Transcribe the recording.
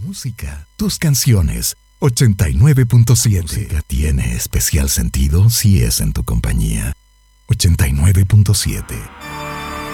música, tus canciones. 89.7. Música tiene especial sentido si es en tu compañía. 89.7.